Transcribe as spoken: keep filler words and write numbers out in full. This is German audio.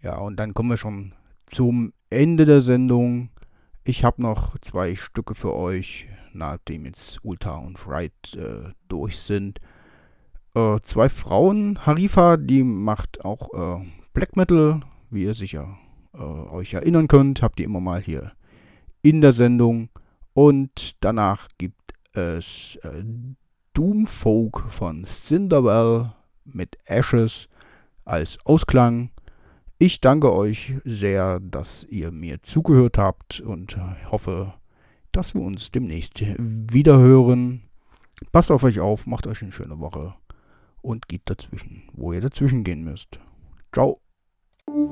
Ja, und dann kommen wir schon zum Ende der Sendung. Ich habe noch zwei Stücke für euch, nachdem jetzt Ulta und Fright äh, durch sind. Äh, zwei Frauen, Harifa, die macht auch äh, Black Metal, wie ihr sicher äh, euch erinnern könnt, habt ihr immer mal hier in der Sendung. Und danach gibt es äh, Doomfolk von Cinderwell mit Ashes als Ausklang. Ich danke euch sehr, dass ihr mir zugehört habt und hoffe, dass wir uns demnächst wieder hören. Passt auf euch auf, macht euch eine schöne Woche und geht dazwischen, wo ihr dazwischen gehen müsst. Ciao.